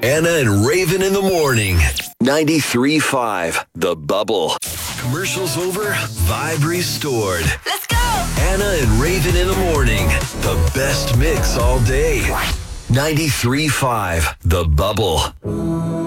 Anna and Raven in the morning. 93.5 The Bubble. Commercials over, vibe restored. Let's go! Anna and Raven in the morning. The best mix all day. 93.5 The Bubble.